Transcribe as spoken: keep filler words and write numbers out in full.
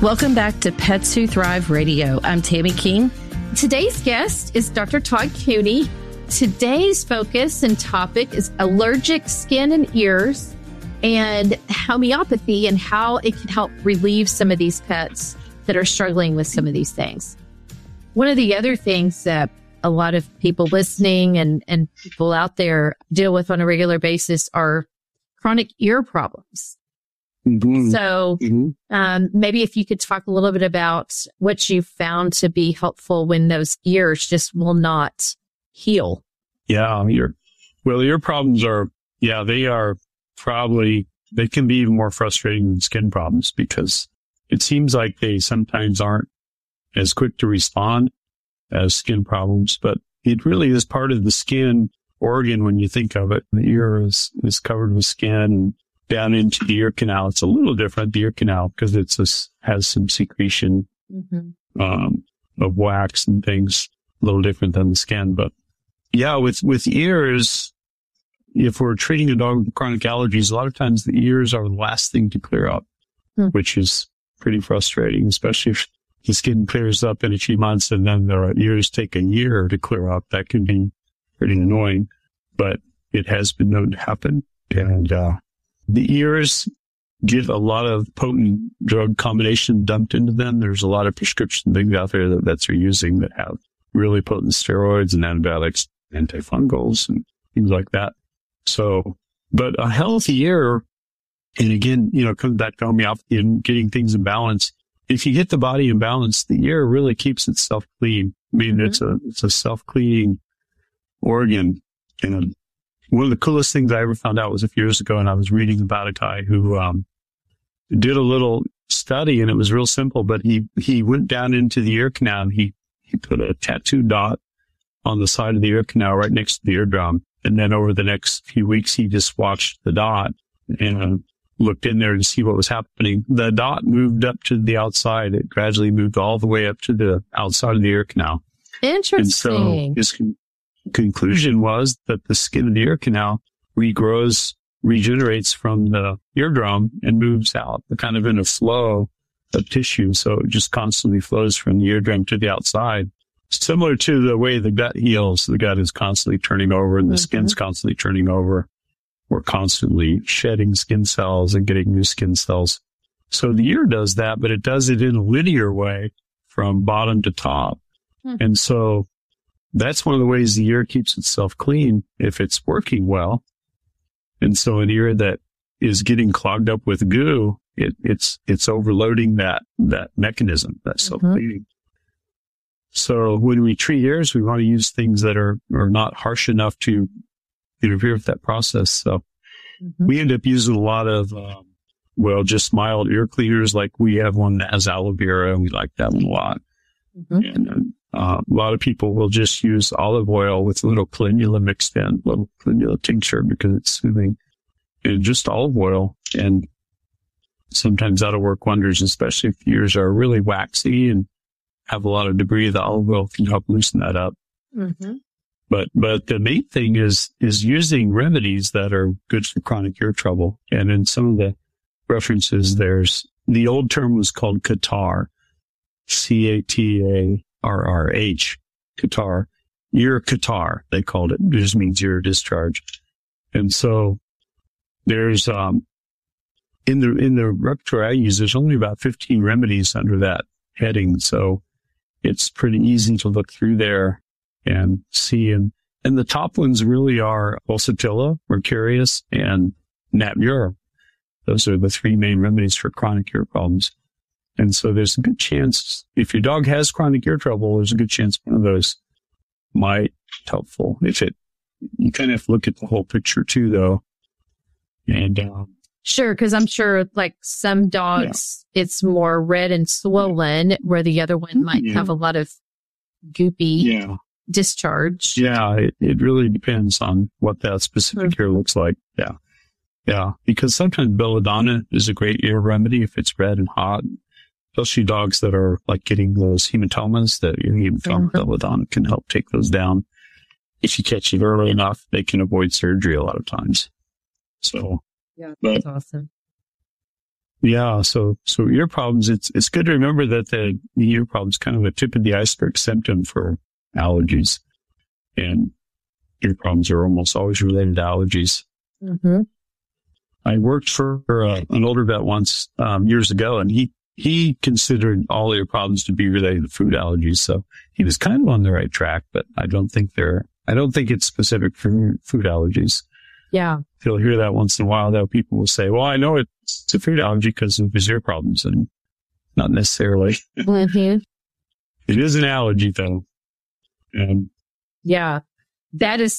Welcome back to Pets Who Thrive Radio. I'm Tammy King. Today's guest is Doctor Todd Cooney. Today's focus and topic is allergic skin and ears and homeopathy and how it can help relieve some of these pets that are struggling with some of these things. One of the other things that a lot of people listening and, and people out there deal with on a regular basis are chronic ear problems. Mm-hmm. So mm-hmm. Um, maybe if you could talk a little bit about what you found to be helpful when those ears just will not heal. Yeah, ear. Well, ear problems are, yeah, they are probably, they can be even more frustrating than skin problems because it seems like they sometimes aren't as quick to respond as skin problems, but it really is part of the skin organ when you think of it. The ear is, is covered with skin. Down into the ear canal, it's a little different, the ear canal, because it's a, has some secretion mm-hmm. um, of wax and things, a little different than the skin. But yeah, with, with ears, if we're treating a dog with chronic allergies, a lot of times the ears are the last thing to clear up, mm. which is pretty frustrating, especially if the skin clears up in a few months and then their ears take a year to clear up. That can be pretty annoying, but it has been known to happen. And, uh, the ears get a lot of potent drug combination dumped into them. There's a lot of prescription things out there that vets are using that have really potent steroids and antibiotics, antifungals and things like that. So, but a healthy ear, and again, you know, comes back to homeopathy and getting things in balance. If you get the body in balance, the ear really keeps itself clean. I mean, mm-hmm. it's a, it's a self-cleaning organ. And one of the coolest things I ever found out was a few years ago, and I was reading about a guy who um did a little study, and it was real simple, but he he went down into the ear canal, and he, he put a tattoo dot on the side of the ear canal right next to the eardrum. And then over the next few weeks, he just watched the dot and looked in there to see what was happening. The dot moved up to the outside. It gradually moved all the way up to the outside of the ear canal. Interesting. And so his conclusion was that the skin of the ear canal regrows, regenerates from the eardrum and moves out, kind of in a flow of tissue. So it just constantly flows from the eardrum to the outside. Similar to the way the gut heals. The gut is constantly turning over and the mm-hmm. skin's constantly turning over. We're constantly shedding skin cells and getting new skin cells. So the ear does that, but it does it in a linear way from bottom to top. Mm-hmm. And so that's one of the ways the ear keeps itself clean if it's working well. And so an ear that is getting clogged up with goo, it, it's, it's overloading that, that mechanism, that mm-hmm. self-cleaning. So when we treat ears, we want to use things that are, are not harsh enough to interfere with that process. So mm-hmm. we end up using a lot of, um, well, just mild ear cleaners. Like we have one that has aloe vera, and we like that one a lot. Mm-hmm. And, uh, Uh, a lot of people will just use olive oil with a little calendula mixed in, a little calendula tincture because it's soothing, and just olive oil. And sometimes that'll work wonders, especially if ears are really waxy and have a lot of debris. The olive oil can help loosen that up. Mm-hmm. But, but the main thing is, is using remedies that are good for chronic ear trouble. And in some of the references, there's the old term was called catarrh, C A T A R R H, catarrh, ear catarrh, they called it. It just means ear discharge. And so there's, um, in the, in the repertoire I use, there's only about fifteen remedies under that heading. So it's pretty easy to look through there and see. And, and the top ones really are Pulsatilla, Mercurius, and Natmuir. Those are the three main remedies for chronic ear problems. And so there's a good chance, if your dog has chronic ear trouble, there's a good chance one of those might be helpful. If it, you kind of have to look at the whole picture too, though. And, um, sure, because I'm sure like some dogs, yeah. it's more red and swollen, where the other one might yeah. have a lot of goopy yeah. discharge. Yeah, it, it really depends on what that specific mm-hmm. ear looks like. Yeah. Yeah. Because sometimes belladonna is a great ear remedy if it's red and hot. Especially dogs that are like getting those hematomas, that your hematoma mm-hmm. belladonna can help take those down. If you catch it early enough, they can avoid surgery a lot of times. So, yeah, that's but, awesome. Yeah. So, so ear problems, it's, it's good to remember that the, the ear problem is kind of a tip of the iceberg symptom for allergies. And ear problems are almost always related to allergies. Mm-hmm. I worked for, for uh, an older vet once, um, years ago, and he, he considered all ear problems to be related to food allergies. So he was kind of on the right track, but I don't think they're, I don't think it's specific for food allergies. Yeah. You'll hear that once in a while, though. People will say, well, I know it's a food allergy because of his ear problems, and not necessarily. Mm-hmm. It is an allergy, though. And yeah, that is